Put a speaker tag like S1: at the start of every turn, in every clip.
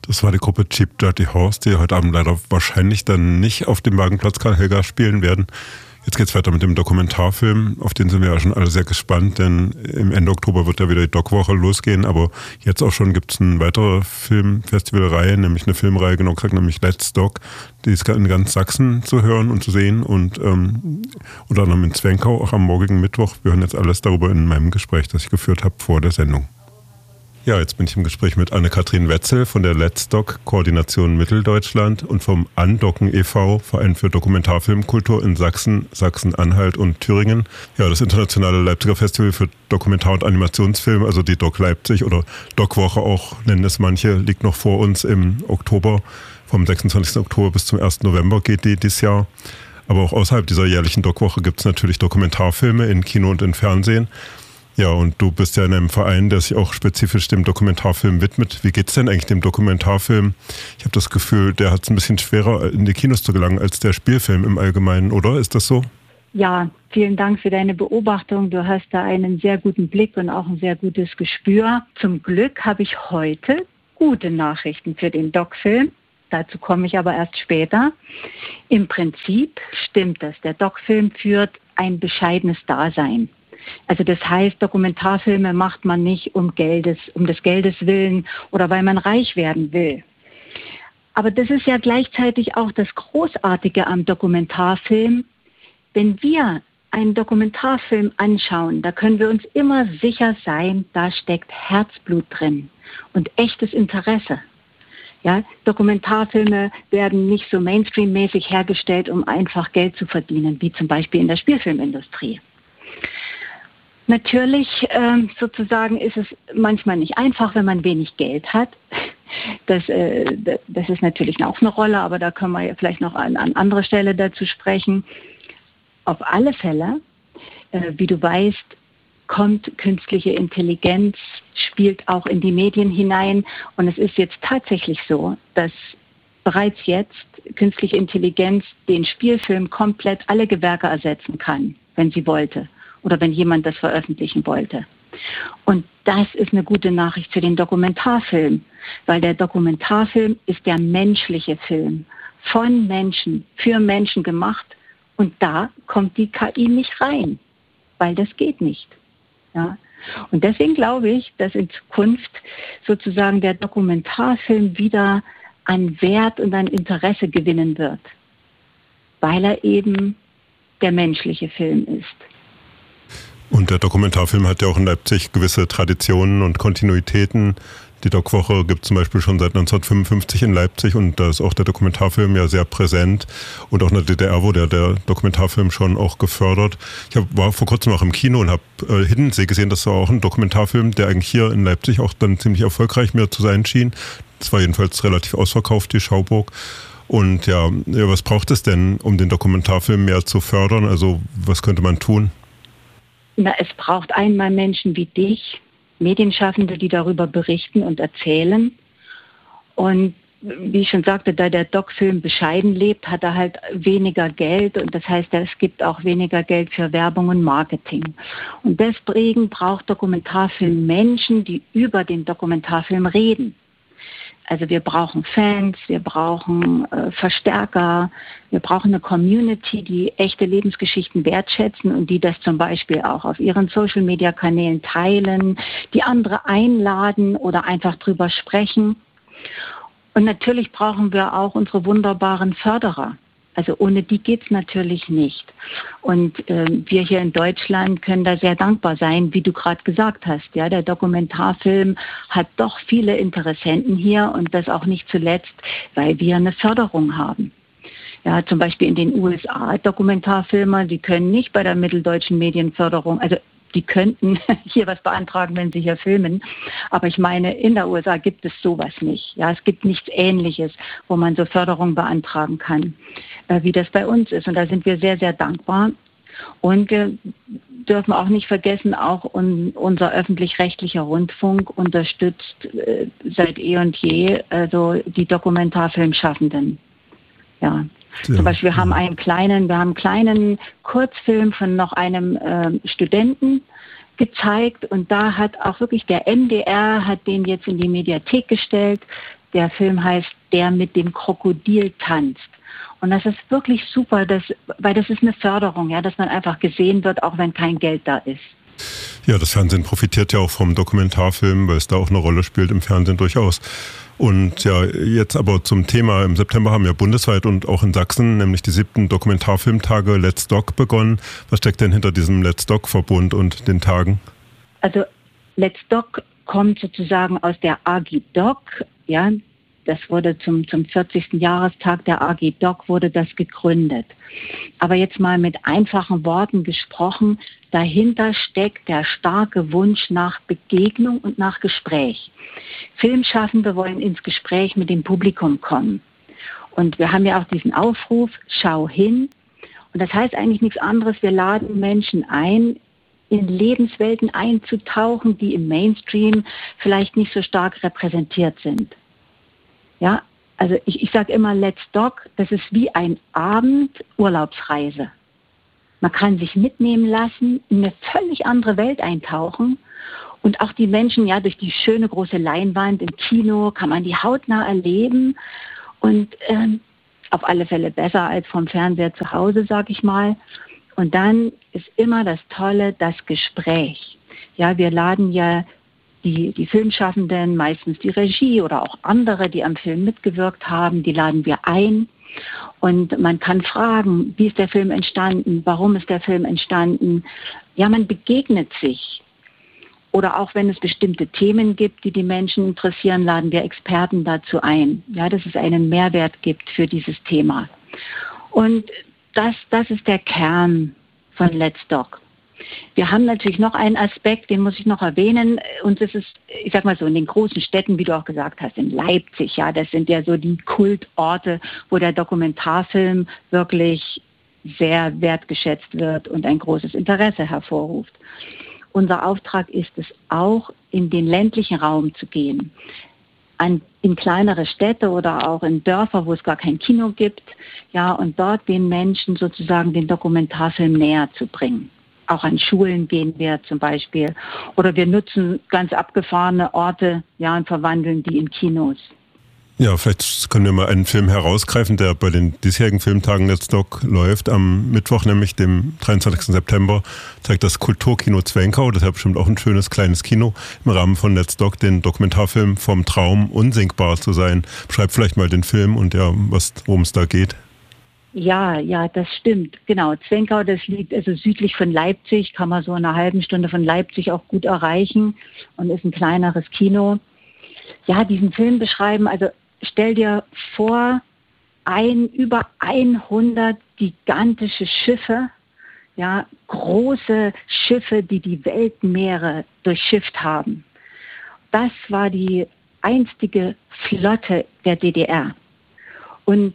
S1: Das war die Gruppe Cheap Dirty Horse, die heute Abend leider wahrscheinlich dann nicht auf dem Wagenplatz Karl Helga spielen werden. Jetzt geht's weiter mit dem Dokumentarfilm, auf den sind wir ja schon alle sehr gespannt, denn im Ende Oktober wird ja wieder die Doc-Woche losgehen, aber jetzt auch schon gibt's eine weitere Filmfestivalreihe, nämlich eine Filmreihe, genau gesagt, nämlich Let's Doc, die ist in ganz Sachsen zu hören und zu sehen und unter anderem in Zwenkau, auch am morgigen Mittwoch. Wir hören jetzt alles darüber in meinem Gespräch, das ich geführt habe vor der Sendung. Ja, jetzt bin ich im Gespräch mit Anne-Kathrin Wetzel von der Let's Doc Koordination Mitteldeutschland und vom Andocken e.V., Verein für Dokumentarfilmkultur in Sachsen, Sachsen-Anhalt und Thüringen. Ja, das internationale Leipziger Festival für Dokumentar- und Animationsfilm, also die Doc Leipzig oder Doc-Woche auch, nennen es manche, liegt noch vor uns im Oktober. Vom 26. Oktober bis zum 1. November geht die dieses Jahr. Aber auch außerhalb dieser jährlichen Doc-Woche gibt es natürlich Dokumentarfilme in Kino und in Fernsehen. Ja, und du bist ja in einem Verein, der sich auch spezifisch dem Dokumentarfilm widmet. Wie geht's denn eigentlich dem Dokumentarfilm? Ich habe das Gefühl, der hat es ein bisschen schwerer, in die Kinos zu gelangen, als der Spielfilm im Allgemeinen, oder? Ist das so?
S2: Ja, vielen Dank für deine Beobachtung. Du hast da einen sehr guten Blick und auch ein sehr gutes Gespür. Zum Glück habe ich heute gute Nachrichten für den Doc-Film. Dazu komme ich aber erst später. Im Prinzip stimmt das. Der Doc-Film führt ein bescheidenes Dasein. Also das heißt, Dokumentarfilme macht man nicht um des Geldes willen oder weil man reich werden will. Aber das ist ja gleichzeitig auch das Großartige am Dokumentarfilm. Wenn wir einen Dokumentarfilm anschauen, da können wir uns immer sicher sein, da steckt Herzblut drin und echtes Interesse. Ja, Dokumentarfilme werden nicht so mainstream-mäßig hergestellt, um einfach Geld zu verdienen, wie zum Beispiel in der Spielfilmindustrie. Natürlich sozusagen ist es manchmal nicht einfach, wenn man wenig Geld hat. Das ist natürlich auch eine Rolle, aber da können wir vielleicht noch an anderer Stelle dazu sprechen. Auf alle Fälle, wie du weißt, kommt künstliche Intelligenz, spielt auch in die Medien hinein. Und es ist jetzt tatsächlich so, dass bereits jetzt künstliche Intelligenz den Spielfilm komplett alle Gewerke ersetzen kann, wenn sie wollte. Oder wenn jemand das veröffentlichen wollte. Und das ist eine gute Nachricht für den Dokumentarfilm, weil der Dokumentarfilm ist der menschliche Film, von Menschen, für Menschen gemacht. Und da kommt die KI nicht rein, weil das geht nicht. Ja? Und deswegen glaube ich, dass in Zukunft sozusagen der Dokumentarfilm wieder an Wert und an Interesse gewinnen wird, weil er eben der menschliche Film ist.
S1: Und der Dokumentarfilm hat ja auch in Leipzig gewisse Traditionen und Kontinuitäten. Die Doc-Woche gibt es zum Beispiel schon seit 1955 in Leipzig und da ist auch der Dokumentarfilm ja sehr präsent. Und auch in der DDR wurde ja der Dokumentarfilm schon auch gefördert. War vor kurzem auch im Kino und habe Hiddensee gesehen, das war auch ein Dokumentarfilm, der eigentlich hier in Leipzig auch dann ziemlich erfolgreich mir zu sein schien. Das war jedenfalls relativ ausverkauft, die Schauburg. Und ja, was braucht es denn, um den Dokumentarfilm mehr zu fördern? Also was könnte man tun?
S2: Na, es braucht einmal Menschen wie dich, Medienschaffende, die darüber berichten und erzählen. Und wie ich schon sagte, da der Doc-Film bescheiden lebt, hat er halt weniger Geld. Und das heißt, es gibt auch weniger Geld für Werbung und Marketing. Und deswegen braucht Dokumentarfilm Menschen, die über den Dokumentarfilm reden. Also wir brauchen Fans, wir brauchen Verstärker, wir brauchen eine Community, die echte Lebensgeschichten wertschätzen und die das zum Beispiel auch auf ihren Social-Media-Kanälen teilen, die andere einladen oder einfach drüber sprechen. Und natürlich brauchen wir auch unsere wunderbaren Förderer. Also ohne die geht's natürlich nicht. Und wir hier in Deutschland können da sehr dankbar sein, wie du gerade gesagt hast. Ja, der Dokumentarfilm hat doch viele Interessenten hier und das auch nicht zuletzt, weil wir eine Förderung haben. Ja, zum Beispiel in den USA Dokumentarfilmer, die können nicht bei der Mitteldeutschen Medienförderung, also die könnten hier was beantragen, wenn sie hier filmen. Aber ich meine, in der USA gibt es sowas nicht. Ja, es gibt nichts Ähnliches, wo man so Förderung beantragen kann, wie das bei uns ist. Und da sind wir sehr, sehr dankbar. Und wir dürfen auch nicht vergessen, auch unser öffentlich-rechtlicher Rundfunk unterstützt seit eh und je also die Dokumentarfilmschaffenden. Ja. Zum Beispiel wir haben einen kleinen Kurzfilm von noch einem Studenten gezeigt und da hat auch wirklich der MDR hat den jetzt in die Mediathek gestellt. Der Film heißt Der mit dem Krokodil tanzt. Und das ist wirklich super, weil das ist eine Förderung, ja, dass man einfach gesehen wird, auch wenn kein Geld da ist.
S1: Ja, das Fernsehen profitiert ja auch vom Dokumentarfilm, weil es da auch eine Rolle spielt im Fernsehen durchaus. Und ja, jetzt aber zum Thema. Im September haben ja bundesweit und auch in Sachsen nämlich die 7. Dokumentarfilmtage Let's Doc begonnen. Was steckt denn hinter diesem Let's Doc-Verbund und den Tagen?
S2: Also Let's Doc kommt sozusagen aus der AG Doc, ja. Das wurde zum 40. Jahrestag der AG Doc wurde das gegründet. Aber jetzt mal mit einfachen Worten gesprochen, dahinter steckt der starke Wunsch nach Begegnung und nach Gespräch. Filmschaffende wollen ins Gespräch mit dem Publikum kommen. Und wir haben ja auch diesen Aufruf, schau hin. Und das heißt eigentlich nichts anderes, wir laden Menschen ein, in Lebenswelten einzutauchen, die im Mainstream vielleicht nicht so stark repräsentiert sind. Ja, also ich sage immer, Let's Doc, das ist wie ein Abend Urlaubsreise. Man kann sich mitnehmen lassen, in eine völlig andere Welt eintauchen und auch die Menschen, ja, durch die schöne große Leinwand im Kino kann man die hautnah erleben und auf alle Fälle besser als vom Fernseher zu Hause, sage ich mal. Und dann ist immer das Tolle, das Gespräch. Ja, wir laden ja die Filmschaffenden, meistens die Regie oder auch andere, die am Film mitgewirkt haben, die laden wir ein. Und man kann fragen, wie ist der Film entstanden, warum ist der Film entstanden. Ja, man begegnet sich. Oder auch wenn es bestimmte Themen gibt, die die Menschen interessieren, laden wir Experten dazu ein. Ja, dass es einen Mehrwert gibt für dieses Thema. Und das ist der Kern von Let's Doc. Wir haben natürlich noch einen Aspekt, den muss ich noch erwähnen. Und das ist, ich sag mal so, in den großen Städten, wie du auch gesagt hast, in Leipzig, ja, das sind ja so die Kultorte, wo der Dokumentarfilm wirklich sehr wertgeschätzt wird und ein großes Interesse hervorruft. Unser Auftrag ist es auch, in den ländlichen Raum zu gehen. In kleinere Städte oder auch in Dörfer, wo es gar kein Kino gibt, ja, und dort den Menschen sozusagen den Dokumentarfilm näher zu bringen. Auch an Schulen gehen wir zum Beispiel. Oder wir nutzen ganz abgefahrene Orte, ja, und verwandeln die in Kinos.
S1: Ja, vielleicht können wir mal einen Film herausgreifen, der bei den diesjährigen Filmtagen Let's Doc läuft. Am Mittwoch, nämlich dem 23. September, zeigt das Kulturkino Zwenkau, das ist ja bestimmt auch ein schönes kleines Kino, im Rahmen von Let's Doc den Dokumentarfilm Vom Traum unsinkbar zu sein. Beschreib vielleicht mal den Film und ja, worum es da geht.
S2: Ja, das stimmt. Genau, Zwenkau, das liegt also südlich von Leipzig, kann man so in einer halben Stunde von Leipzig auch gut erreichen und ist ein kleineres Kino. Ja, diesen Film beschreiben, also stell dir vor, über 100 gigantische Schiffe, ja, große Schiffe, die die Weltmeere durchschifft haben. Das war die einstige Flotte der DDR. Und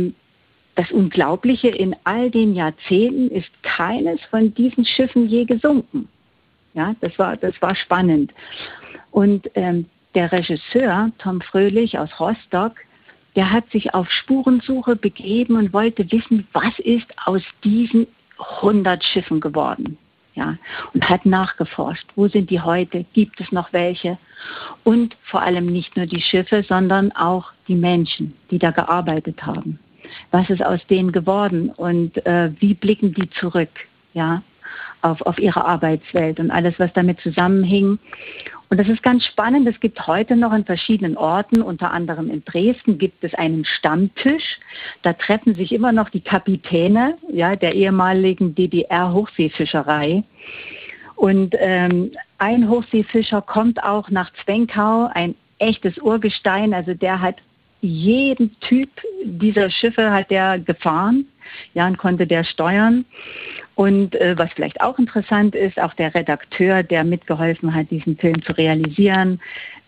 S2: das Unglaubliche, in all den Jahrzehnten ist keines von diesen Schiffen je gesunken. Ja, das war spannend. Und der Regisseur, Tom Fröhlich aus Rostock, der hat sich auf Spurensuche begeben und wollte wissen, was ist aus diesen 100 Schiffen geworden. Ja, und hat nachgeforscht, wo sind die heute, gibt es noch welche? Und vor allem nicht nur die Schiffe, sondern auch die Menschen, die da gearbeitet haben. Was ist aus denen geworden und wie blicken die zurück, ja, auf ihre Arbeitswelt und alles, was damit zusammenhing. Und das ist ganz spannend. Es gibt heute noch in verschiedenen Orten, unter anderem in Dresden, gibt es einen Stammtisch. Da treffen sich immer noch die Kapitäne, ja, der ehemaligen DDR-Hochseefischerei. Und ein Hochseefischer kommt auch nach Zwenkau, ein echtes Urgestein. Also der hat jeden Typ dieser Schiffe hat der gefahren, ja, und konnte der steuern. Und was vielleicht auch interessant ist, auch der Redakteur, der mitgeholfen hat, diesen Film zu realisieren,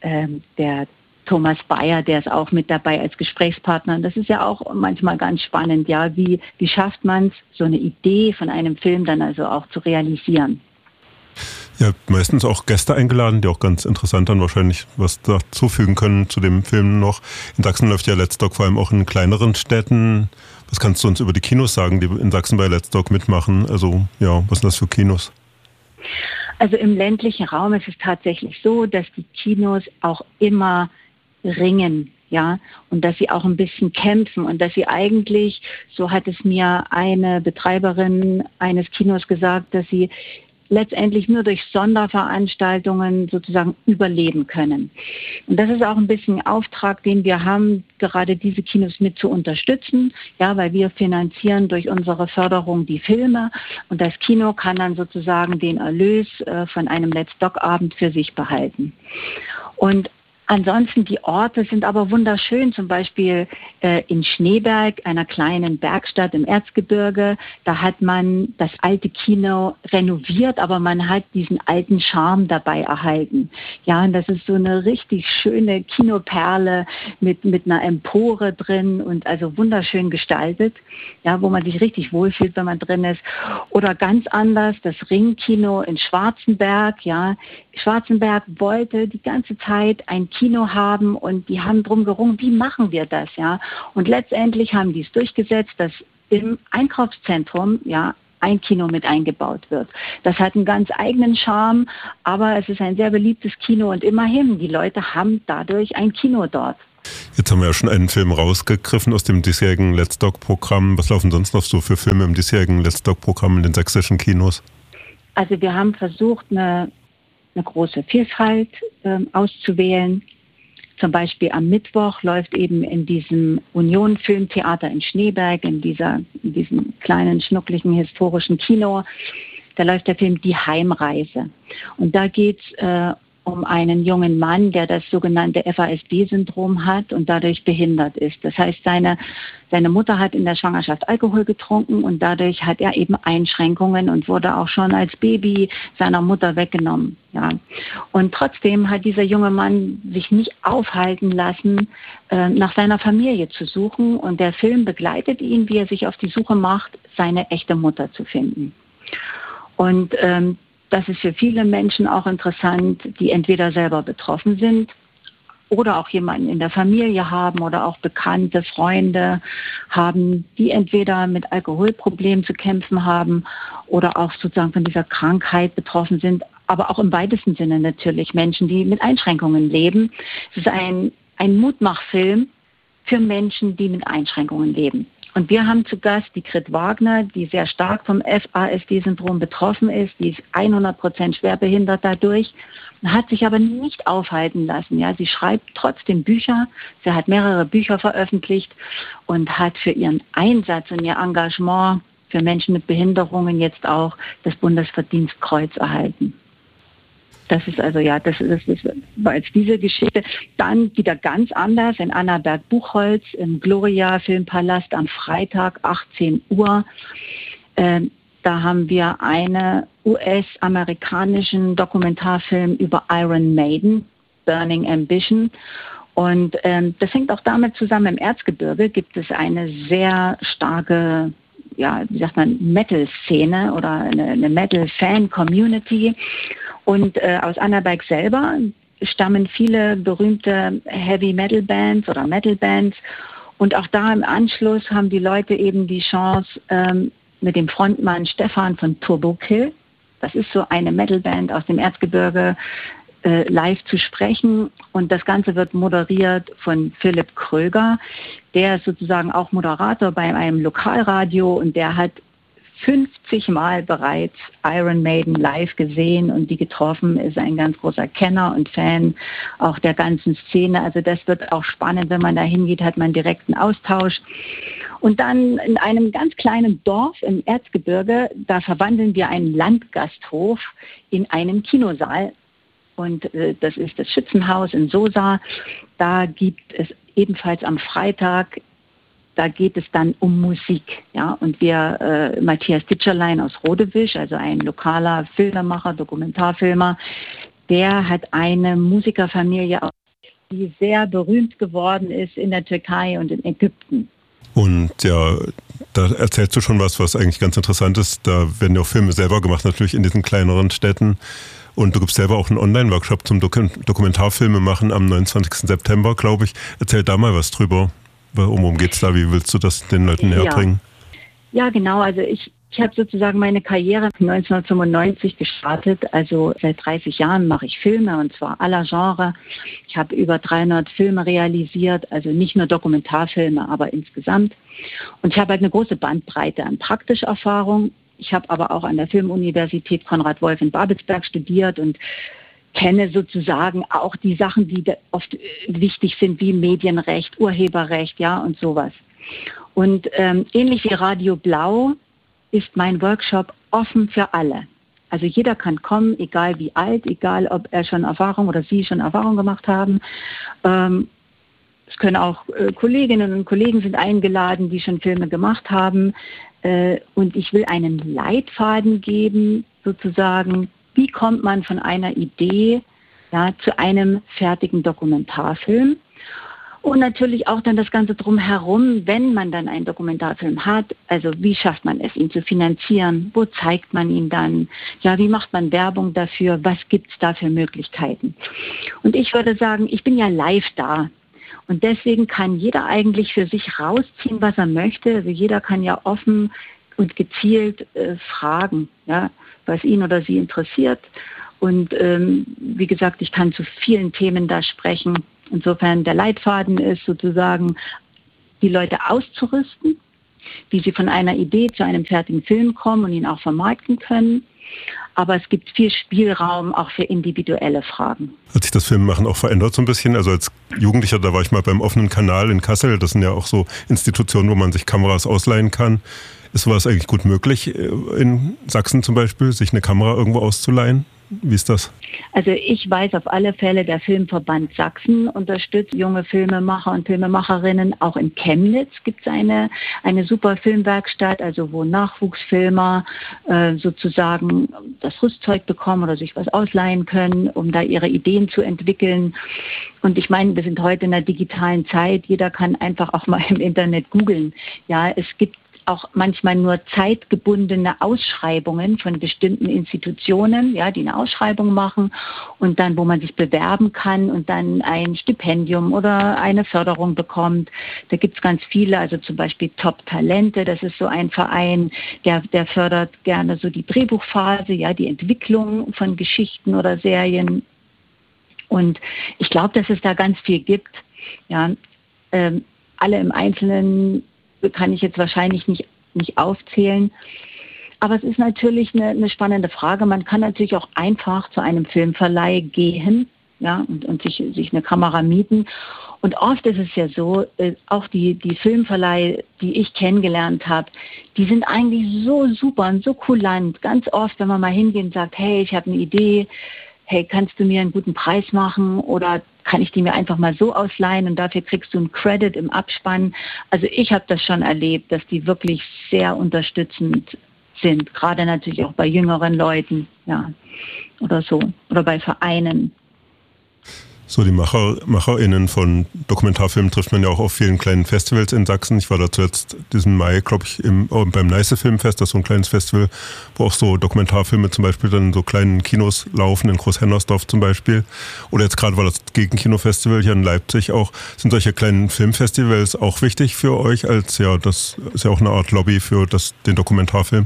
S2: der Thomas Bayer, der ist auch mit dabei als Gesprächspartner. Und das ist ja auch manchmal ganz spannend, ja, wie schafft man es, so eine Idee von einem Film dann also auch zu realisieren.
S1: Ihr habt meistens auch Gäste eingeladen, die auch ganz interessant dann wahrscheinlich was dazufügen können zu dem Film noch. In Sachsen läuft ja Let's Doc vor allem auch in kleineren Städten. Was kannst du uns über die Kinos sagen, die in Sachsen bei Let's Doc mitmachen? Also ja, was sind das für Kinos?
S2: Also im ländlichen Raum ist es tatsächlich so, dass die Kinos auch immer ringen, ja, und dass sie auch ein bisschen kämpfen und dass sie eigentlich, so hat es mir eine Betreiberin eines Kinos gesagt, dass sie letztendlich nur durch Sonderveranstaltungen sozusagen überleben können. Und das ist auch ein bisschen ein Auftrag, den wir haben, gerade diese Kinos mit zu unterstützen, ja, weil wir finanzieren durch unsere Förderung die Filme und das Kino kann dann sozusagen den Erlös von einem Let's Doc-Abend für sich behalten. Und ansonsten, die Orte sind aber wunderschön, zum Beispiel in Schneeberg, einer kleinen Bergstadt im Erzgebirge. Da hat man das alte Kino renoviert, aber man hat diesen alten Charme dabei erhalten. Ja, und das ist so eine richtig schöne Kinoperle mit einer Empore drin und also wunderschön gestaltet, ja, wo man sich richtig wohlfühlt, wenn man drin ist. Oder ganz anders, das Ringkino in Schwarzenberg, ja. Schwarzenberg wollte die ganze Zeit ein Kino haben und die haben drum gerungen, wie machen wir das, ja? Und letztendlich haben die es durchgesetzt, dass im Einkaufszentrum, ja, ein Kino mit eingebaut wird. Das hat einen ganz eigenen Charme, aber es ist ein sehr beliebtes Kino und immerhin, die Leute haben dadurch ein Kino dort.
S1: Jetzt haben wir ja schon einen Film rausgegriffen aus dem diesjährigen Let's Doc-Programm. Was laufen sonst noch so für Filme im diesjährigen Let's Doc-Programm in den sächsischen Kinos?
S2: Also wir haben versucht, eine große Vielfalt auszuwählen. Zum Beispiel am Mittwoch läuft eben in diesem Union Filmtheater in Schneeberg, in diesem kleinen, schnuckligen, historischen Kino, da läuft der Film Die Heimreise. Und da geht's um einen jungen Mann, der das sogenannte FASD-Syndrom hat und dadurch behindert ist. Das heißt, seine Mutter hat in der Schwangerschaft Alkohol getrunken und dadurch hat er eben Einschränkungen und wurde auch schon als Baby seiner Mutter weggenommen. Ja. Und trotzdem hat dieser junge Mann sich nicht aufhalten lassen, nach seiner Familie zu suchen. Und der Film begleitet ihn, wie er sich auf die Suche macht, seine echte Mutter zu finden. Und das ist für viele Menschen auch interessant, die entweder selber betroffen sind oder auch jemanden in der Familie haben oder auch bekannte Freunde haben, die entweder mit Alkoholproblemen zu kämpfen haben oder auch sozusagen von dieser Krankheit betroffen sind, aber auch im weitesten Sinne natürlich Menschen, die mit Einschränkungen leben. Es ist ein Mutmachfilm für Menschen, die mit Einschränkungen leben. Und wir haben zu Gast die Grit Wagner, die sehr stark vom FASD-Syndrom betroffen ist. Die ist 100% schwerbehindert dadurch, hat sich aber nicht aufhalten lassen. Ja, sie schreibt trotzdem Bücher. Sie hat mehrere Bücher veröffentlicht und hat für ihren Einsatz und ihr Engagement für Menschen mit Behinderungen jetzt auch das Bundesverdienstkreuz erhalten. Das ist also, ja, das war jetzt diese Geschichte. Dann wieder ganz anders in Annaberg-Buchholz im Gloria Filmpalast am Freitag, 18 Uhr. Da haben wir einen US-amerikanischen Dokumentarfilm über Iron Maiden, Burning Ambition. Und das hängt auch damit zusammen, im Erzgebirge gibt es eine sehr starke, ja, wie sagt man, Metal-Szene oder eine Metal-Fan-Community. Und aus Annaberg selber stammen viele berühmte Heavy-Metal-Bands oder Metal-Bands. Und auch da im Anschluss haben die Leute eben die Chance, mit dem Frontmann Stefan von Turbo Kill, das ist so eine Metal-Band aus dem Erzgebirge, live zu sprechen. Und das Ganze wird moderiert von Philipp Kröger. Der ist sozusagen auch Moderator bei einem Lokalradio und der hat 50 Mal bereits Iron Maiden live gesehen und die getroffen, ist ein ganz großer Kenner und Fan auch der ganzen Szene. Also das wird auch spannend, wenn man da hingeht, hat man direkten Austausch. Und dann in einem ganz kleinen Dorf im Erzgebirge, da verwandeln wir einen Landgasthof in einen Kinosaal. Und das ist das Schützenhaus in Sosa. Da gibt es ebenfalls am Freitag, da geht es dann um Musik, ja, und wir, Matthias Ditscherlein aus Rodewisch, also ein lokaler Filmemacher, Dokumentarfilmer, der hat eine Musikerfamilie, die sehr berühmt geworden ist in der Türkei und in Ägypten.
S1: Und ja, da erzählst du schon was eigentlich ganz interessant ist. Da werden ja auch Filme selber gemacht, natürlich in diesen kleineren Städten. Und du gibst selber auch einen Online-Workshop zum Dokumentarfilme machen am 29. September, glaube ich. Erzähl da mal was drüber. Worum geht es da? Wie willst du das den Leuten näher bringen?
S2: Ja, genau. Also ich Ich habe sozusagen meine Karriere 1995 gestartet, also seit 30 Jahren mache ich Filme und zwar aller Genre. Ich habe über 300 Filme realisiert, also nicht nur Dokumentarfilme, aber insgesamt. Und ich habe halt eine große Bandbreite an Praktischerfahrung. Ich habe aber auch an der Filmuniversität Konrad Wolf in Babelsberg studiert und kenne sozusagen auch die Sachen, die oft wichtig sind, wie Medienrecht, Urheberrecht, ja, und sowas. Und ähnlich wie Radio Blau ist mein Workshop offen für alle. Also jeder kann kommen, egal wie alt, egal ob er schon Erfahrung oder Sie schon Erfahrung gemacht haben. Es können auch Kolleginnen und Kollegen sind eingeladen, die schon Filme gemacht haben. Und ich will einen Leitfaden geben, sozusagen, wie kommt man von einer Idee, ja, zu einem fertigen Dokumentarfilm. Und natürlich auch dann das Ganze drumherum, wenn man dann einen Dokumentarfilm hat. Also wie schafft man es, ihn zu finanzieren? Wo zeigt man ihn dann? Ja, wie macht man Werbung dafür? Was gibt es da für Möglichkeiten? Und ich würde sagen, ich bin ja live da. Und deswegen kann jeder eigentlich für sich rausziehen, was er möchte. Also jeder kann ja offen und gezielt fragen, ja, was ihn oder sie interessiert. Und wie gesagt, ich kann zu vielen Themen da sprechen. Insofern der Leitfaden ist sozusagen, die Leute auszurüsten, wie sie von einer Idee zu einem fertigen Film kommen und ihn auch vermarkten können. Aber es gibt viel Spielraum auch für individuelle Fragen.
S1: Hat sich das Filmemachen auch verändert so ein bisschen? Also als Jugendlicher, da war ich mal beim offenen Kanal in Kassel. Das sind ja auch so Institutionen, wo man sich Kameras ausleihen kann. Ist sowas eigentlich gut möglich, in Sachsen zum Beispiel, sich eine Kamera irgendwo auszuleihen? Wie ist das?
S2: Also ich weiß auf alle Fälle, der Filmverband Sachsen unterstützt junge Filmemacher und Filmemacherinnen. Auch in Chemnitz gibt es eine super Filmwerkstatt, also wo Nachwuchsfilmer sozusagen das Rüstzeug bekommen oder sich was ausleihen können, um da ihre Ideen zu entwickeln. Und ich meine, wir sind heute in der digitalen Zeit. Jeder kann einfach auch mal im Internet googeln. Ja, es gibt auch manchmal nur zeitgebundene Ausschreibungen von bestimmten Institutionen, ja, die eine Ausschreibung machen und dann, wo man sich bewerben kann und dann ein Stipendium oder eine Förderung bekommt. Da gibt es ganz viele, also zum Beispiel Top Talente, das ist so ein Verein, der fördert gerne so die Drehbuchphase, ja, die Entwicklung von Geschichten oder Serien. Und ich glaube, dass es da ganz viel gibt. Ja, alle im Einzelnen kann ich jetzt wahrscheinlich nicht aufzählen. Aber es ist natürlich eine spannende Frage. Man kann natürlich auch einfach zu einem Filmverleih gehen, ja, und sich eine Kamera mieten. Und oft ist es ja so, auch die Filmverleih, die ich kennengelernt habe, die sind eigentlich so super und so kulant. Ganz oft, wenn man mal hingeht und sagt, hey, ich habe eine Idee, hey, kannst du mir einen guten Preis machen oder kann ich die mir einfach mal so ausleihen und dafür kriegst du einen Credit im Abspann. Also ich habe das schon erlebt, dass die wirklich sehr unterstützend sind, gerade natürlich auch bei jüngeren Leuten, ja, oder so, oder bei Vereinen.
S1: So, die MacherInnen von Dokumentarfilmen trifft man ja auch auf vielen kleinen Festivals in Sachsen. Ich war da zuletzt diesen Mai, glaube ich, beim Neiße Filmfest, das ist so ein kleines Festival, wo auch so Dokumentarfilme zum Beispiel dann in so kleinen Kinos laufen, in Großhennersdorf zum Beispiel. Oder jetzt gerade war das Gegenkinofestival hier in Leipzig auch. Sind solche kleinen Filmfestivals auch wichtig für euch als, ja, das ist ja auch eine Art Lobby für den Dokumentarfilm?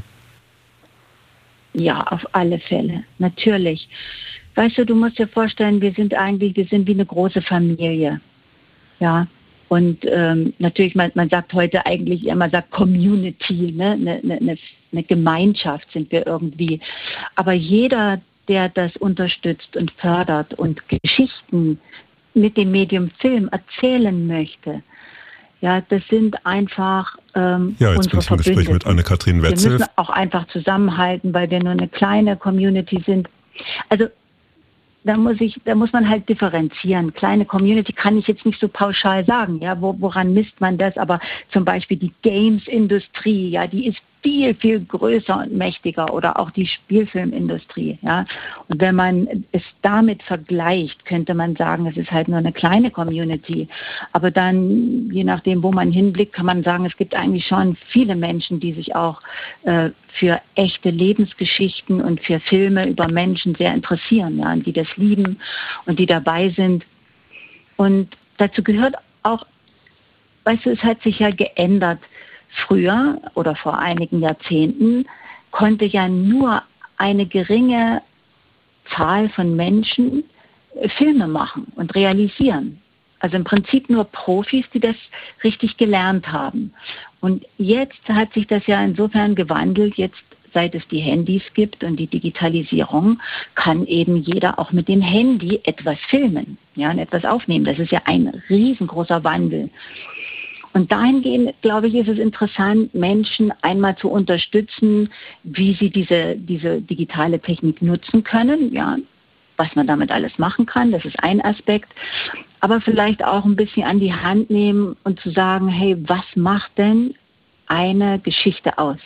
S2: Ja, auf alle Fälle, natürlich. Weißt du, du musst dir vorstellen, wir sind wie eine große Familie, ja. Und natürlich, man sagt heute eigentlich, man sagt Community, ne? Eine Gemeinschaft sind wir irgendwie. Aber jeder, der das unterstützt und fördert und Geschichten mit dem Medium Film erzählen möchte, ja, das sind einfach
S1: ja, jetzt bin ich im Gespräch mit Anne-Kathrin Wetzel.
S2: Wir müssen auch einfach zusammenhalten, weil wir nur eine kleine Community sind. Also da muss man halt differenzieren. Kleine Community kann ich jetzt nicht so pauschal sagen, ja, woran misst man das? Aber zum Beispiel die Games-Industrie, ja, die ist viel, viel größer und mächtiger oder auch die Spielfilmindustrie, ja. Und wenn man es damit vergleicht, könnte man sagen, es ist halt nur eine kleine Community. Aber dann, je nachdem, wo man hinblickt, kann man sagen, es gibt eigentlich schon viele Menschen, die sich auch für echte Lebensgeschichten und für Filme über Menschen sehr interessieren, ja, und die das lieben und die dabei sind. Und dazu gehört auch, weißt du, es hat sich ja geändert. früher oder vor einigen Jahrzehnten konnte ja nur eine geringe Zahl von Menschen Filme machen und realisieren. Also im Prinzip nur Profis, die das richtig gelernt haben. Und jetzt hat sich das ja insofern gewandelt, jetzt seit es die Handys gibt und die Digitalisierung, kann eben jeder auch mit dem Handy etwas filmen, ja, und etwas aufnehmen. Das ist ja ein riesengroßer Wandel. Und dahingehend, glaube ich, ist es interessant, Menschen einmal zu unterstützen, wie sie diese digitale Technik nutzen können, ja, was man damit alles machen kann, das ist ein Aspekt. Aber vielleicht auch ein bisschen an die Hand nehmen und zu sagen, hey, was macht denn eine Geschichte aus?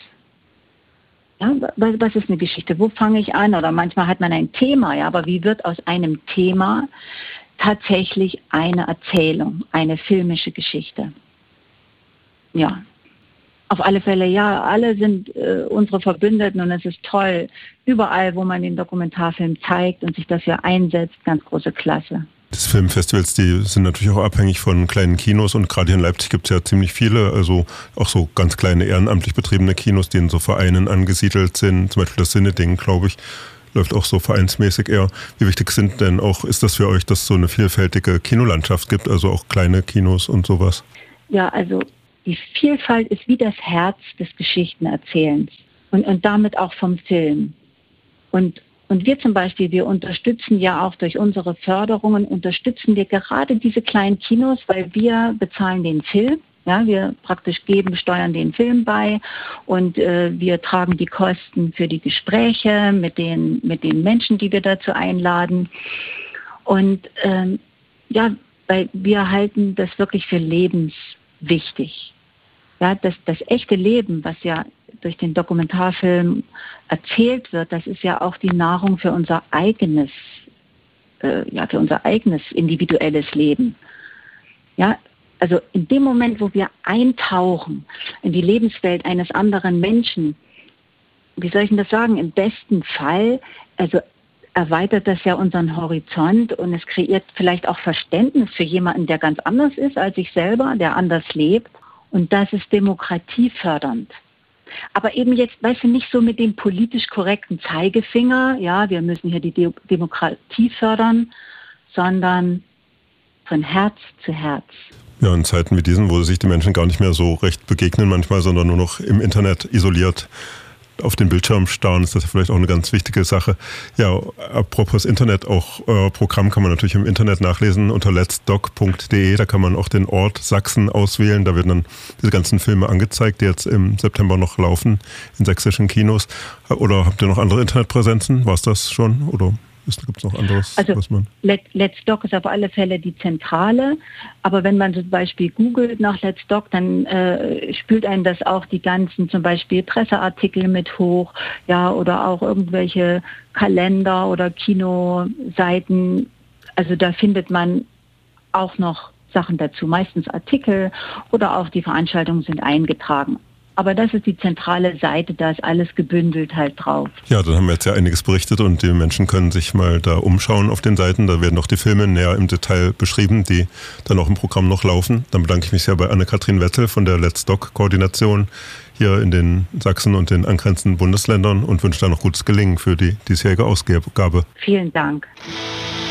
S2: Ja, was ist eine Geschichte? Wo fange ich an? Oder manchmal hat man ein Thema, ja, aber wie wird aus einem Thema tatsächlich eine Erzählung, eine filmische Geschichte? Ja, auf alle Fälle, ja, alle sind unsere Verbündeten und es ist toll. Überall, wo man den Dokumentarfilm zeigt und sich dafür einsetzt, ganz große Klasse.
S1: Die Filmfestivals, die sind natürlich auch abhängig von kleinen Kinos und gerade hier in Leipzig gibt es ja ziemlich viele, also auch so ganz kleine ehrenamtlich betriebene Kinos, die in so Vereinen angesiedelt sind, zum Beispiel das Sinne-Ding, glaube ich, läuft auch so vereinsmäßig eher. Wie wichtig sind denn auch, ist das für euch, dass es so eine vielfältige Kinolandschaft gibt, also auch kleine Kinos und sowas?
S2: Ja, also die Vielfalt ist wie das Herz des Geschichtenerzählens und damit auch vom Film. Und wir zum Beispiel, wir unterstützen ja auch durch unsere Förderungen, unterstützen wir gerade diese kleinen Kinos, weil wir bezahlen den Film. Ja, wir praktisch steuern den Film bei und wir tragen die Kosten für die Gespräche mit den Menschen, die wir dazu einladen. Und ja, weil wir halten das wirklich für lebenswichtig. Ja, das echte Leben, was ja durch den Dokumentarfilm erzählt wird, das ist ja auch die Nahrung für unser eigenes individuelles Leben. Ja, also in dem Moment, wo wir eintauchen in die Lebenswelt eines anderen Menschen, wie soll ich denn das sagen, im besten Fall, also erweitert das ja unseren Horizont und es kreiert vielleicht auch Verständnis für jemanden, der ganz anders ist als ich selber, der anders lebt. Und das ist demokratiefördernd. Aber eben jetzt, weißt du, nicht so mit dem politisch korrekten Zeigefinger, ja, wir müssen hier die Demokratie fördern, sondern von Herz zu Herz.
S1: Ja, in Zeiten wie diesen, wo sich die Menschen gar nicht mehr so recht begegnen manchmal, sondern nur noch im Internet isoliert auf den Bildschirm starren, ist das vielleicht auch eine ganz wichtige Sache. Ja, apropos Internet, auch Programm kann man natürlich im Internet nachlesen unter letsdoc.de. Da kann man auch den Ort Sachsen auswählen. Da werden dann diese ganzen Filme angezeigt, die jetzt im September noch laufen in sächsischen Kinos. Oder habt ihr noch andere Internetpräsenzen? War es das schon? Oder gibt es noch anderes?
S2: Also Let's Doc ist auf alle Fälle die Zentrale, aber wenn man zum Beispiel googelt nach Let's Doc, dann spült einem das auch die ganzen zum Beispiel Presseartikel mit hoch, ja, oder auch irgendwelche Kalender oder Kinoseiten. Also da findet man auch noch Sachen dazu, meistens Artikel oder auch die Veranstaltungen sind eingetragen. Aber das ist die zentrale Seite, da ist alles gebündelt halt drauf.
S1: Ja, dann haben wir jetzt ja einiges berichtet und die Menschen können sich mal da umschauen auf den Seiten. Da werden auch die Filme näher im Detail beschrieben, die dann auch im Programm noch laufen. Dann bedanke ich mich sehr bei Anne-Kathrin Wetzel von der Let's Doc-Koordination hier in den Sachsen und den angrenzenden Bundesländern und wünsche da noch gutes Gelingen für die diesjährige Ausgabe.
S2: Vielen Dank.